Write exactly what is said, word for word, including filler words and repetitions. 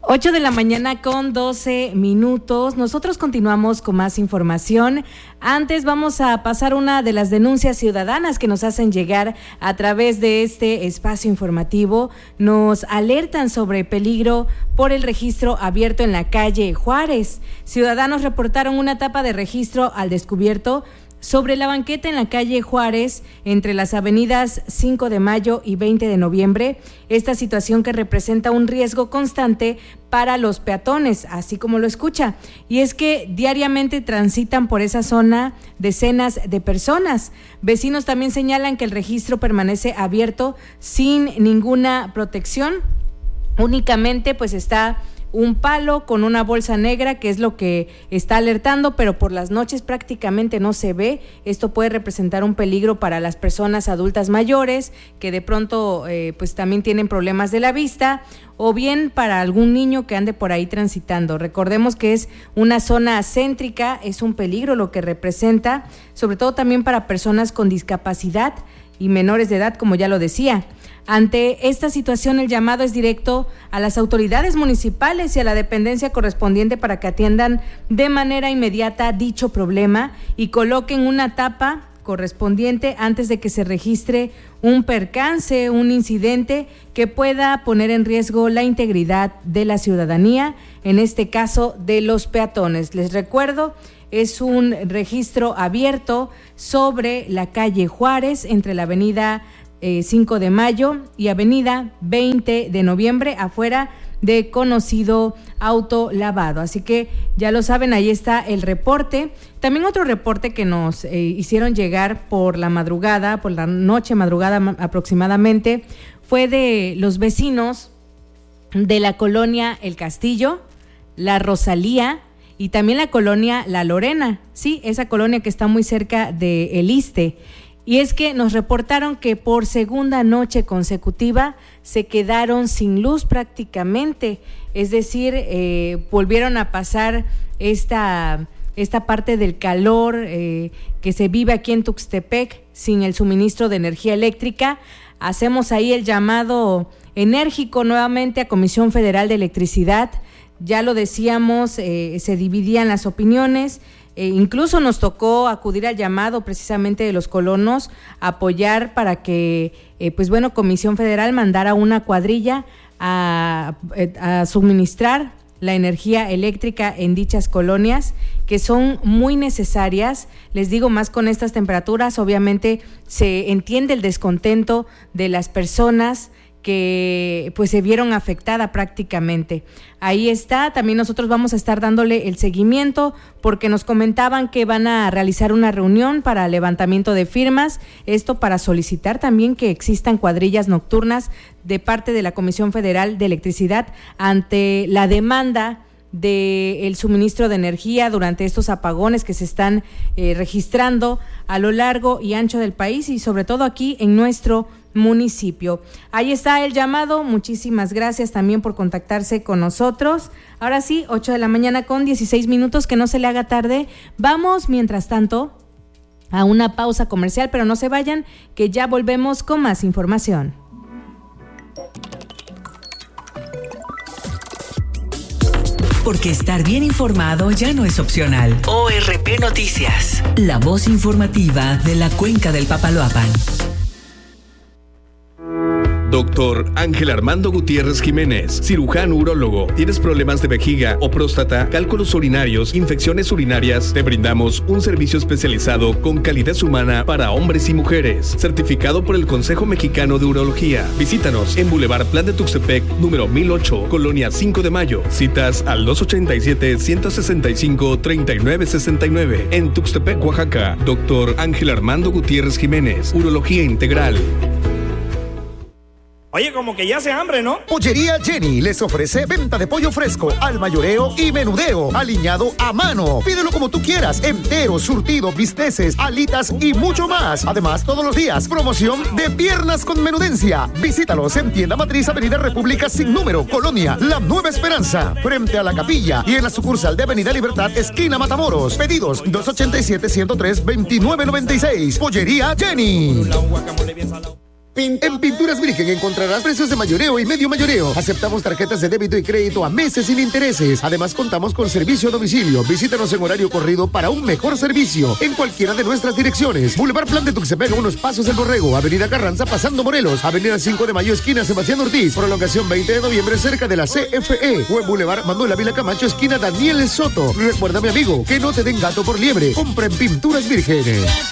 ocho de la mañana con doce minutos. Nosotros continuamos con más información. Antes vamos a pasar una de las denuncias ciudadanas que nos hacen llegar a través de este espacio informativo. Nos alertan sobre peligro por el registro abierto en la calle Juárez. Ciudadanos reportaron una tapa de registro al descubierto sobre la banqueta en la calle Juárez, entre las avenidas cinco de mayo y veinte de noviembre, esta situación que representa un riesgo constante para los peatones, así como lo escucha, y es que diariamente transitan por esa zona decenas de personas. Vecinos también señalan que el registro permanece abierto sin ninguna protección, únicamente pues está un palo con una bolsa negra, que es lo que está alertando, pero por las noches prácticamente no se ve. Esto puede representar un peligro para las personas adultas mayores que de pronto eh, pues también tienen problemas de la vista, o bien para algún niño que ande por ahí transitando. Recordemos que es una zona céntrica, es un peligro lo que representa, sobre todo también para personas con discapacidad y menores de edad, como ya lo decía. Ante esta situación, el llamado es directo a las autoridades municipales y a la dependencia correspondiente para que atiendan de manera inmediata dicho problema y coloquen una tapa correspondiente antes de que se registre un percance, un incidente que pueda poner en riesgo la integridad de la ciudadanía, en este caso de los peatones. Les recuerdo, es un registro abierto sobre la calle Juárez, entre la avenida eh, cinco de mayo y avenida veinte de noviembre, afuera de conocido autolavado. Así que ya lo saben, ahí está el reporte. También otro reporte que nos eh, hicieron llegar por la madrugada, por la noche madrugada aproximadamente, fue de los vecinos de la colonia El Castillo, la Rosalía y también la colonia La Lorena, sí, esa colonia que está muy cerca de El Iste. Y es que nos reportaron que por segunda noche consecutiva se quedaron sin luz prácticamente, es decir, eh, volvieron a pasar esta, esta parte del calor eh, que se vive aquí en Tuxtepec sin el suministro de energía eléctrica. Hacemos ahí el llamado enérgico nuevamente a Comisión Federal de Electricidad. Ya lo decíamos, eh, se dividían las opiniones. Eh, incluso nos tocó acudir al llamado precisamente de los colonos, apoyar para que, eh, pues bueno, Comisión Federal mandara una cuadrilla a, a suministrar la energía eléctrica en dichas colonias, que son muy necesarias. Les digo, más con estas temperaturas, obviamente se entiende el descontento de las personas que pues se vieron afectada prácticamente. Ahí está, también nosotros vamos a estar dándole el seguimiento porque nos comentaban que van a realizar una reunión para levantamiento de firmas, esto para solicitar también que existan cuadrillas nocturnas de parte de la Comisión Federal de Electricidad ante la demanda del suministro de energía durante estos apagones que se están eh, registrando a lo largo y ancho del país y sobre todo aquí en nuestro municipio. Ahí está el llamado, muchísimas gracias también por contactarse con nosotros. Ahora sí, ocho de la mañana con dieciséis minutos, que no se le haga tarde. Vamos, mientras tanto, a una pausa comercial, pero no se vayan, que ya volvemos con más información. Porque estar bien informado ya no es opcional. O R P Noticias, la voz informativa de la Cuenca del Papaloapan. Doctor Ángel Armando Gutiérrez Jiménez, cirujano urólogo. ¿Tienes problemas de vejiga o próstata, cálculos urinarios, infecciones urinarias? Te brindamos un servicio especializado con calidez humana para hombres y mujeres, certificado por el Consejo Mexicano de Urología. Visítanos en Boulevard Plan de Tuxtepec, número mil ocho, Colonia cinco de mayo. Citas al dos ochenta y siete, ciento sesenta y cinco, treinta y nueve sesenta y nueve. En Tuxtepec, Oaxaca. Doctor Ángel Armando Gutiérrez Jiménez, Urología Integral. Oye, como que ya hace hambre, ¿no? Pollería Jenny les ofrece venta de pollo fresco, al mayoreo y menudeo, aliñado a mano. Pídelo como tú quieras, entero, surtido, bisteces, alitas y mucho más. Además, todos los días, promoción de piernas con menudencia. Visítalos en Tienda Matriz, Avenida República sin número, Colonia La Nueva Esperanza, frente a la capilla, y en la sucursal de Avenida Libertad, esquina Matamoros. Pedidos dos ochenta y siete, ciento tres, veintinueve noventa y seis. Pollería Jenny. En Pinturas Virgen encontrarás precios de mayoreo y medio mayoreo. Aceptamos tarjetas de débito y crédito a meses sin intereses. Además, contamos con servicio a domicilio. Visítanos en horario corrido para un mejor servicio en cualquiera de nuestras direcciones. Boulevard Plan de Tuxtepec, unos pasos del Borrego. Avenida Carranza, pasando Morelos. Avenida cinco de Mayo, esquina Sebastián Ortiz. Prolongación veinte de noviembre, cerca de la C F E. O en Boulevard Manuel Ávila Camacho, esquina Daniel Soto. Recuerda, mi amigo, que no te den gato por liebre. Compra en Pinturas Virgen.